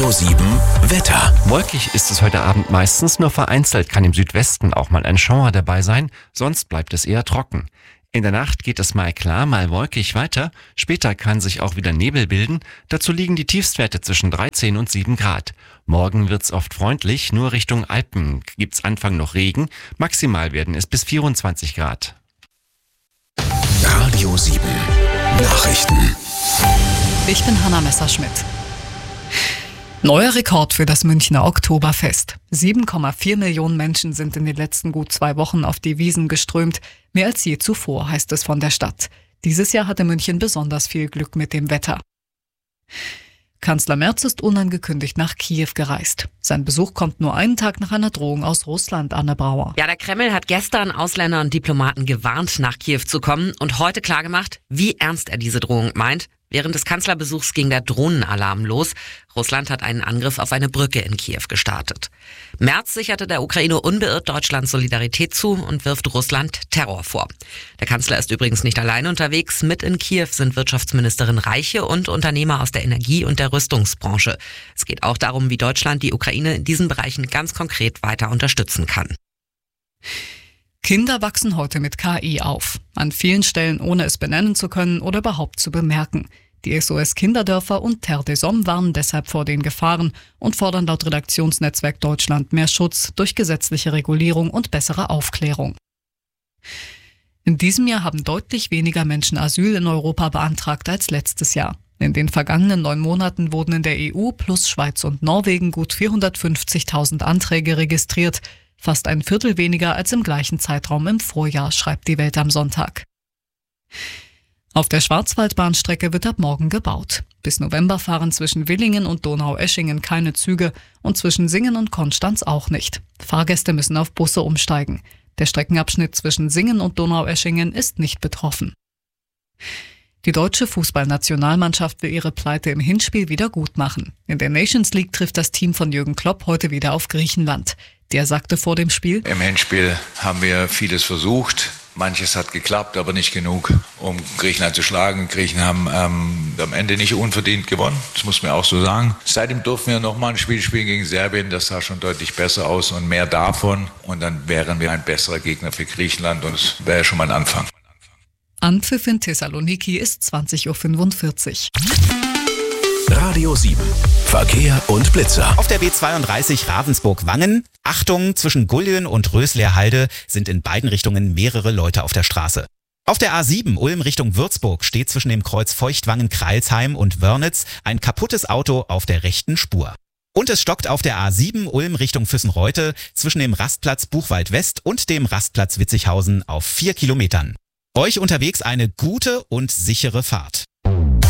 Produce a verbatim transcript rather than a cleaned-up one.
Radio sieben Wetter. Wolkig ist es heute Abend meistens, nur vereinzelt kann im Südwesten auch mal ein Schauer dabei sein, sonst bleibt es eher trocken. In der Nacht geht es mal klar, mal wolkig weiter, später kann sich auch wieder Nebel bilden, dazu liegen die Tiefstwerte zwischen dreizehn und sieben Grad. Morgen wird's oft freundlich, nur Richtung Alpen gibt's Anfang noch Regen, maximal werden es bis vierundzwanzig Grad. Radio sieben Nachrichten. Ich bin Hanna Messerschmidt. Neuer Rekord für das Münchner Oktoberfest. sieben Komma vier Millionen Menschen sind in den letzten gut zwei Wochen auf die Wiesn geströmt. Mehr als je zuvor, heißt es von der Stadt. Dieses Jahr hatte München besonders viel Glück mit dem Wetter. Kanzler Merz ist unangekündigt nach Kiew gereist. Sein Besuch kommt nur einen Tag nach einer Drohung aus Russland, Anne Brauer. Ja, der Kreml hat gestern Ausländer und Diplomaten gewarnt, nach Kiew zu kommen und heute klargemacht, wie ernst er diese Drohung meint. Während des Kanzlerbesuchs ging der Drohnenalarm los. Russland hat einen Angriff auf eine Brücke in Kiew gestartet. Merz sicherte der Ukraine unbeirrt Deutschlands Solidarität zu und wirft Russland Terror vor. Der Kanzler ist übrigens nicht allein unterwegs. Mit in Kiew sind Wirtschaftsministerin Reiche und Unternehmer aus der Energie- und der Rüstungsbranche. Es geht auch darum, wie Deutschland die Ukraine in diesen Bereichen ganz konkret weiter unterstützen kann. Kinder wachsen heute mit K I auf. An vielen Stellen ohne es benennen zu können oder überhaupt zu bemerken. Die S O S Kinderdörfer und Terre des Hommes warnen deshalb vor den Gefahren und fordern laut Redaktionsnetzwerk Deutschland mehr Schutz durch gesetzliche Regulierung und bessere Aufklärung. In diesem Jahr haben deutlich weniger Menschen Asyl in Europa beantragt als letztes Jahr. In den vergangenen neun Monaten wurden in der E U plus Schweiz und Norwegen gut vierhundertfünfzigtausend Anträge registriert. Fast ein Viertel weniger als im gleichen Zeitraum im Vorjahr, schreibt die Welt am Sonntag. Auf der Schwarzwaldbahnstrecke wird ab morgen gebaut. Bis November fahren zwischen Villingen und Donaueschingen keine Züge und zwischen Singen und Konstanz auch nicht. Fahrgäste müssen auf Busse umsteigen. Der Streckenabschnitt zwischen Singen und Donaueschingen ist nicht betroffen. Die deutsche Fußballnationalmannschaft will ihre Pleite im Hinspiel wieder gut machen. In der Nations League trifft das Team von Jürgen Klopp heute wieder auf Griechenland. Der sagte vor dem Spiel: Im Hinspiel haben wir vieles versucht. Manches hat geklappt, aber nicht genug, um Griechenland zu schlagen. Griechen haben ähm, am Ende nicht unverdient gewonnen, das muss man auch so sagen. Seitdem durften wir nochmal ein Spiel spielen gegen Serbien, das sah schon deutlich besser aus und mehr davon. Und dann wären wir ein besserer Gegner für Griechenland und das wäre schon mal ein Anfang. Anpfiff in Thessaloniki ist zwanzig Uhr fünfundvierzig. Radio sieben Verkehr und Blitzer. Auf der B zweiunddreißig Ravensburg-Wangen. Achtung, zwischen Gullön und Röslerhalde sind in beiden Richtungen mehrere Leute auf der Straße. Auf der A sieben Ulm Richtung Würzburg steht zwischen dem Kreuz Feuchtwangen-Kreilsheim und Wörnitz ein kaputtes Auto auf der rechten Spur. Und es stockt auf der A sieben Ulm Richtung Füssenreute zwischen dem Rastplatz Buchwald West und dem Rastplatz Witzighausen auf vier Kilometern. Euch unterwegs eine gute und sichere Fahrt.